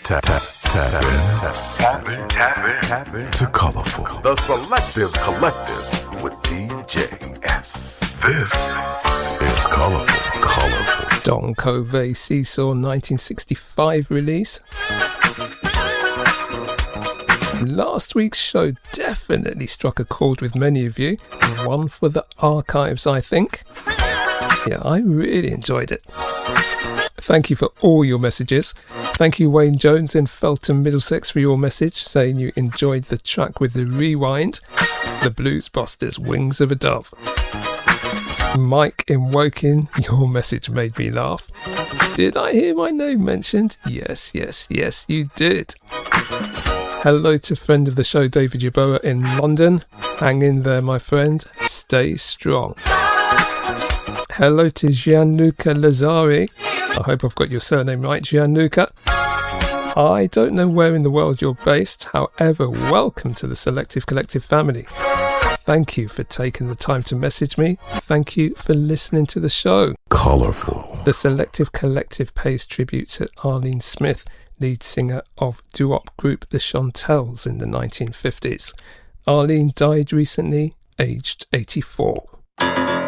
Tap in to Colorful, the Selective Collective with DJ S. This is Colorful. Don Covey Seesaw 1965 release. Last week's show definitely struck a chord with many of you. One for the archives, I think. Yeah, I really enjoyed it. Thank you for all your messages. Thank you, Wayne Jones in Felton, Middlesex, for your message saying you enjoyed the track with the rewind, the Blues Busters' Wings of a Dove. Mike in Woking, your message made me laugh. Did I hear my name mentioned? Yes, you did. Hello to friend of the show, David Yeboah in London. Hang in there, my friend. Stay strong. Hello to Gianluca Lazzari. I hope I've got your surname right, Gianluca. I don't know where in the world you're based. However, welcome to the Selective Collective family. Thank you for taking the time to message me. Thank you for listening to the show. Colorful. The Selective Collective pays tribute to Arlene Smith, lead singer of doo-wop group The Chantels in the 1950s. Arlene died recently, aged 84.